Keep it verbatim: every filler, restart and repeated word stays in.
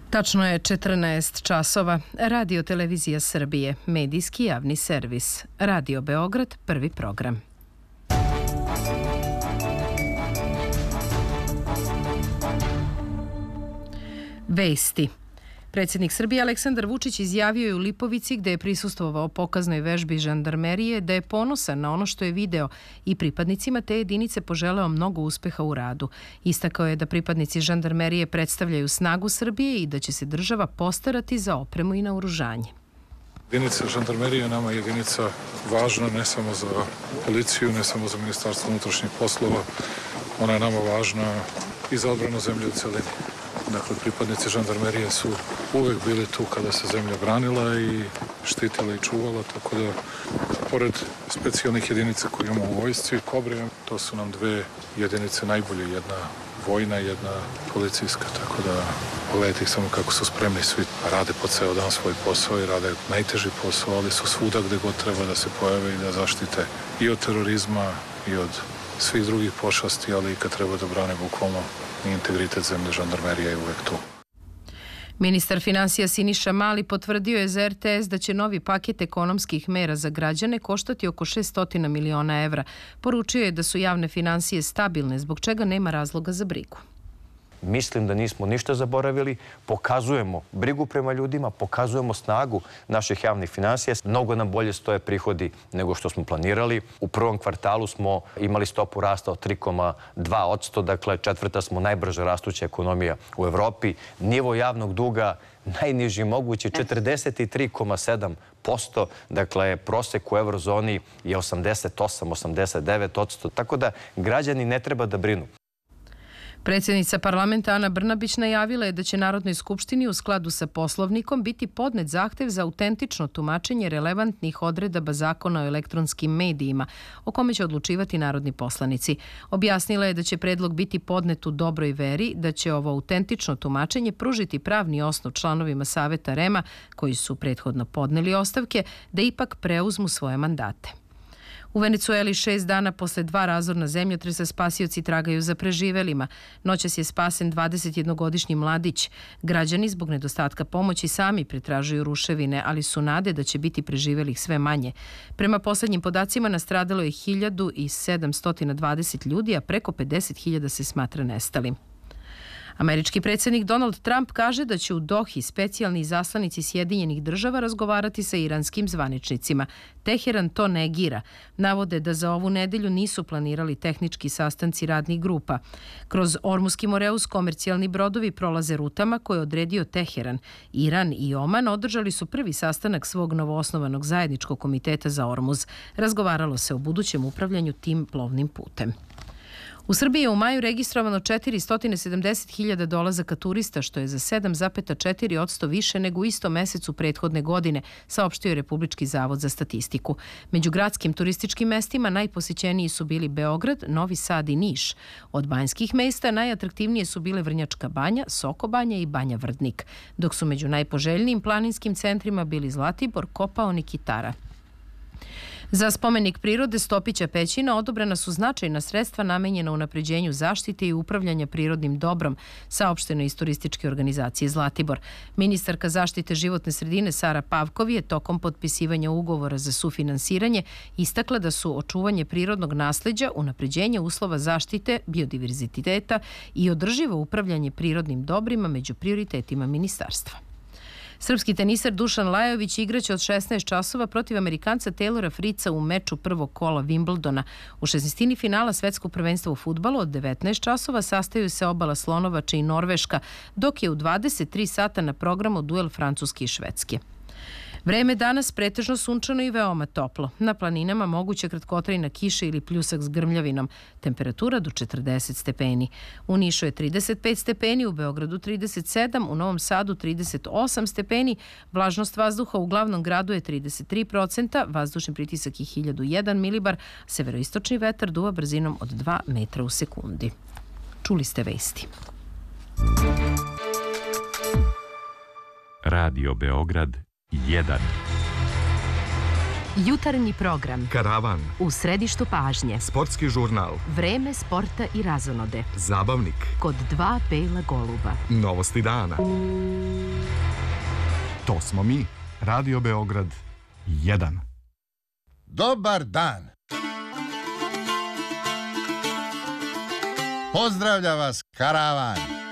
Tačno je četrnaest časova. Radio Televizija Srbije, medijski javni servis. Radio Beograd, prvi program. Vesti. Predsjednik Srbije Aleksandar Vučić izjavio je u Lipovici, gde je prisustvovao pokaznoj vežbi žandarmerije, da je ponosan na ono što je video i pripadnicima te jedinice poželeo mnogo uspeha u radu. Istakao je da pripadnici žandarmerije predstavljaju snagu Srbije i da će se država postarati za opremu i naoružanje. Jedinica žandarmerije nama je jedinica važna ne samo za policiju, ne samo za Ministarstvo unutrašnjih poslova. Ona je nama važna i za odbranu zemlje u celini. Dakle, pripadnici žandarmerije su uvek bili tu kada se zemlja branila i štitila i čuvala, tako da, pored specijalnih jedinica koje imamo u vojsci, Kobre, to su nam dve jedinice najbolje, jedna vojna, jedna policijska, tako da pogledajte ih samo kako su spremni, svi rade po ceo dan svoj posao i rade najteži posao, ali su svuda gde god treba da se pojave i da zaštite i od terorizma i od svih drugih pošasti, ali i kad treba da brane bukvalno integritet zemlje, žandarmerija je uvek tu. Ministar finansija Siniša Mali potvrdio je za er te es da će novi paket ekonomskih mera za građane koštati oko šessto miliona evra. Poručio je da su javne finansije stabilne, zbog čega nema razloga za brigu. Mislim da nismo ništa zaboravili, pokazujemo brigu prema ljudima, pokazujemo snagu naših javnih finansija. Mnogo nam bolje stoje prihodi nego što smo planirali. U prvom kvartalu smo imali stopu rasta od tri zarez dva posto, dakle četvrta smo najbrže rastuća ekonomija u Evropi. Nivo javnog duga najniži mogući, četrdeset tri zarez sedam posto, dakle prosek u eurozoni je osamdeset osam do osamdeset devet posto, tako da građani ne treba da brinu. Predsjednica parlamenta Ana Brnabić najavila je da će Narodnoj skupštini u skladu sa Poslovnikom biti podnet zahtev za autentično tumačenje relevantnih odredaba Zakona o elektronskim medijima, o kome će odlučivati narodni poslanici. Objasnila je da će predlog biti podnet u dobroj veri, da će ovo autentično tumačenje pružiti pravni osnov članovima Saveta er e em a, koji su prethodno podneli ostavke, da ipak preuzmu svoje mandate. U Venecueli šest dana posle dva razorna zemljotresa spasioci tragaju za preživelima. Noćas je spasen dvadesetjednogodišnji mladić. Građani zbog nedostatka pomoći sami pretražuju ruševine, ali su nade da će biti preživelih sve manje. Prema poslednjim podacima nastradalo je hiljadu sedamsto dvadeset ljudi, a preko pedeset hiljada se smatra nestalim. Američki predsjednik Donald Trump kaže da će u Dohi specijalni izaslanici Sjedinjenih država razgovarati sa iranskim zvaničnicima. Teheran to negira. Navode da za ovu nedelju nisu planirali tehnički sastanci radnih grupa. Kroz Ormuski Moreus komercijalni brodovi prolaze rutama koje je odredio Teheran. Iran i Oman održali su prvi sastanak svog novoosnovanog zajedničkog komiteta za Ormuz. Razgovaralo se o budućem upravljanju tim plovnim putem. U Srbiji je u maju registrovano četiristo sedamdeset hiljada dolazaka turista, što je za sedam zarez četiri posto više nego u istom mesecu prethodne godine, saopštio je Republički zavod za statistiku. Među gradskim turističkim mestima najposećeniji su bili Beograd, Novi Sad i Niš. Od banjskih mesta najatraktivnije su bile Vrnjačka Banja, Soko Banja i Banja Vrdnik, dok su među najpoželjnijim planinskim centrima bili Zlatibor, Kopaonik i Tara. Za spomenik prirode Stopića pećina odobrena su značajna sredstva namenjena unapređenju zaštite i upravljanja prirodnim dobrom, saopšteno iz turističke organizacije Zlatibor. Ministarka zaštite životne sredine Sara Pavkov je tokom potpisivanja ugovora za sufinansiranje istakla da su očuvanje prirodnog nasleđa, unapređenje uslova zaštite, biodiverziteta i održivo upravljanje prirodnim dobrima među prioritetima ministarstva. Srpski tenisar Dušan Lajović igraće od šesnaest časova protiv Amerikanca Taylora Fritza u meču prvog kola Wimbledona. U šesnaestini finala svetskog prvenstva u fudbalu od devetnaest časova sastaju se Obala Slonovača i Norveška, dok je u dvadeset tri sata na programu duel Francuske i Švedske. Vreme danas pretežno sunčano i veoma toplo. Na planinama moguća kratkotrajna kiša ili pljusak s grmljavinom. Temperatura do četrdeset stepeni. U Nišu je trideset pet stepeni, u Beogradu trideset sedam, u Novom Sadu trideset osam stepeni. Vlažnost vazduha u glavnom gradu je trideset tri procenta, vazdušni pritisak je hiljadu jedan milibar, severoistočni vetar duva brzinom od dva metra u sekundi. Čuli ste vesti. Radio Beograd jedan. Jutarnji program. Karavan. U središtu pažnje. Sportski žurnal. Vreme sporta i razonode. Zabavnik. Kod dva bela goluba. Novosti dana. To smo mi. Radio Beograd jedan. Dobar dan. Pozdravlja vas Karavan.